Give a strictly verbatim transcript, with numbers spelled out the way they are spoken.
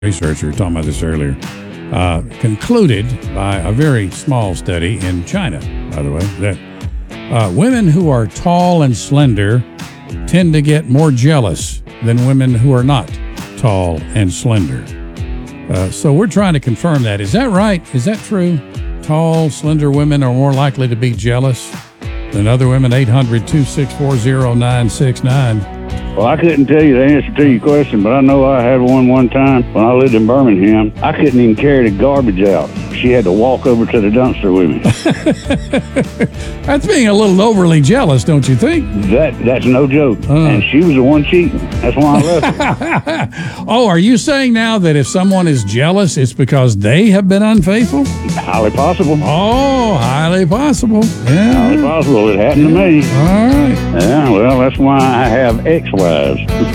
researcher, we were talking about this earlier, uh, concluded by a very small study in China, by the way, that uh, women who are tall and slender tend to get more jealous than women who are not tall and slender. Uh, so we're trying to confirm that. Is that right? Is that true? Tall, slender women are more likely to be jealous than other women? eight hundred, two six four, zero nine six nine. Well, I couldn't tell you the answer to your question, but I know I had one one time when I lived in Birmingham. I couldn't even carry the garbage out. She had to walk over to the dumpster with me. That's being a little overly jealous, don't you think? That That's no joke. Uh. And she was the one cheating. That's why I left her. Oh, are you saying now that if someone is jealous, it's because they have been unfaithful? Highly possible. Oh, highly possible. Yeah. Highly possible. It happened to me. All right. Yeah, well, that's why I have ex-wives.